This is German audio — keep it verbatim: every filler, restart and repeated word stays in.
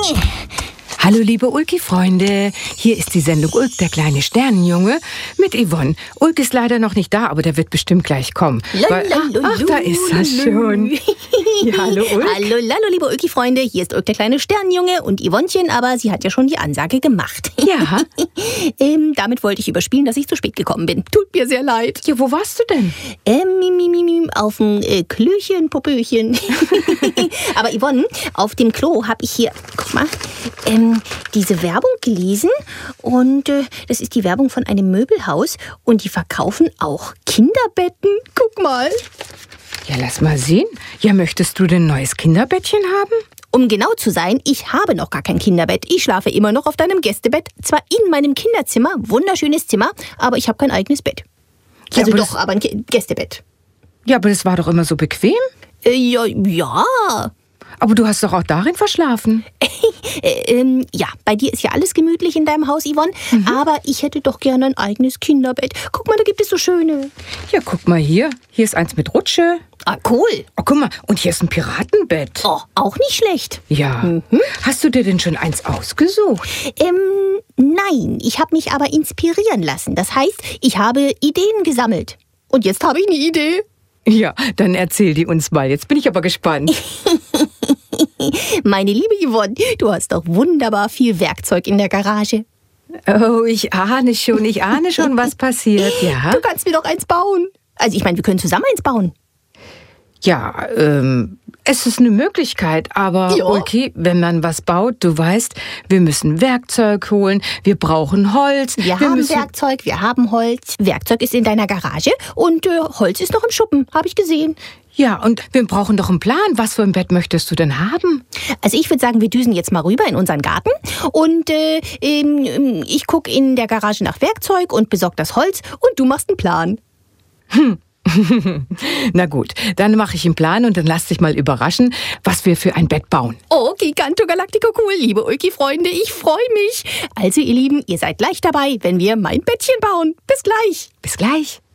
Hallo liebe Ulki-Freunde, hier ist die Sendung Ulk, der kleine Sternenjunge mit Yvonne. Ulk ist leider noch nicht da, aber der wird bestimmt gleich kommen. Weil, ach, ach, da ist er schon. Ja, hallo Ulk. Hallo, hallo liebe Ulki-Freunde, hier ist Ulk, der kleine Sternenjunge und Yvonnchen, aber sie hat ja schon die Ansage gemacht. Ja. ähm, damit wollte ich überspielen, dass ich zu spät gekommen bin. Tut mir sehr leid. Ja, wo warst du denn? Ähm, mi, mi, mi, mi, auf dem äh, Klöchen, Popöchen. Aber Yvonne, auf dem Klo habe ich hier, guck mal, ähm, diese Werbung gelesen und äh, das ist die Werbung von einem Möbelhaus und die verkaufen auch Kinderbetten. Guck mal. Ja, lass mal sehen. Ja, möchtest du denn ein neues Kinderbettchen haben? Um genau zu sein, ich habe noch gar kein Kinderbett. Ich schlafe immer noch auf deinem Gästebett. Zwar in meinem Kinderzimmer, wunderschönes Zimmer, aber ich habe kein eigenes Bett. Ja, Also aber doch, das- aber ein Ki- Gästebett. Ja, aber das war doch immer so bequem. Äh, ja, ja. Aber du hast doch auch darin verschlafen. Äh, ähm, ja, bei dir ist ja alles gemütlich in deinem Haus, Yvonne. Aber ich hätte doch gerne ein eigenes Kinderbett. Guck mal, da gibt es so schöne. Ja, guck mal hier. Hier ist eins mit Rutsche. Ah, cool. Oh, guck mal. Und hier ist ein Piratenbett. Oh, auch nicht schlecht. Ja. Hast du dir denn schon eins ausgesucht? Ähm, nein, ich habe mich aber inspirieren lassen. Das heißt, ich habe Ideen gesammelt. Und jetzt habe ich eine Idee. Ja, dann erzähl die uns mal. Jetzt bin ich aber gespannt. Meine liebe Yvonne, du hast doch wunderbar viel Werkzeug in der Garage. Oh, ich ahne schon, ich ahne schon, was passiert. Ja, Du kannst mir doch eins bauen. Also ich meine, wir können zusammen eins bauen. ja, ähm, es ist eine Möglichkeit, aber Ja. okay, wenn man was baut, du weißt, wir müssen Werkzeug holen, wir brauchen Holz. Wir, haben müssen, Werkzeug, wir haben Holz. Werkzeug ist in deiner Garage und äh, Holz ist noch im Schuppen, habe ich gesehen. Ja, und wir brauchen doch einen Plan. Was für ein Bett möchtest du denn haben? Also ich würde sagen, wir düsen jetzt mal rüber in unseren Garten und äh, ähm, ich gucke in der Garage nach Werkzeug und besorge das Holz und du machst einen Plan. Na gut, dann mache ich einen Plan und dann lass dich mal überraschen, was wir für ein Bett bauen. Oh, Giganto Galactico cool, liebe Ulki-Freunde, ich freue mich. Also ihr Lieben, ihr seid gleich dabei, wenn wir mein Bettchen bauen. Bis gleich. Bis gleich.